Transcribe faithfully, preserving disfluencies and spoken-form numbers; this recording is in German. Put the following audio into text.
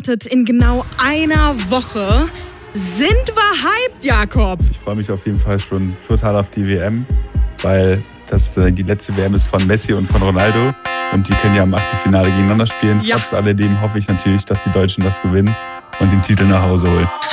startet in genau einer Woche. Sind wir hyped, Jakob? Ich freue mich auf jeden Fall schon total auf die W M, weil das äh, die letzte W M ist von Messi und von Ronaldo. Und die können ja im Achtelfinale gegeneinander spielen. Ja. Trotz alledem hoffe ich natürlich, dass die Deutschen das gewinnen und den Titel nach Hause holen.